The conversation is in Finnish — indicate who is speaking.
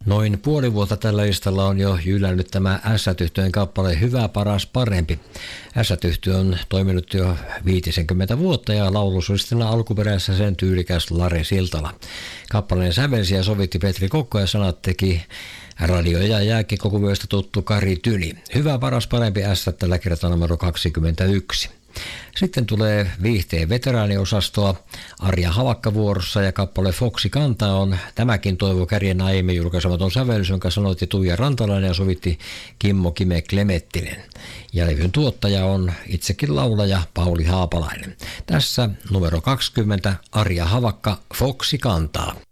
Speaker 1: Noin puoli vuotta tällä listalla on jo jyllännyt tämä S-tyhtyjen kappale Hyvä, paras, parempi. S-tyhtö on toiminut jo 50 vuotta ja laulusolistina alkuperäisessä sen tyylikäs Lare Siltala. Kappaleen sävelsi ja sovitti Petri Kokko ja sanat teki radio- ja jääkiekkokuvioista tuttu Kari Tyni. Hyvä, paras, parempi S tällä kertaa numero 21. Sitten tulee viihteen veteraaniosastoa Arja Havakka vuorossa ja kappale Foksi kantaa on tämäkin Toivo Kärjen aiemmin julkaisematon sävellys, jonka sanoitti Tuija Rantalainen ja sovitti Kimmo Kime Klemettinen. Ja levyn tuottaja on itsekin laulaja Pauli Haapalainen. Tässä numero 20 Arja Havakka Foksi kantaa.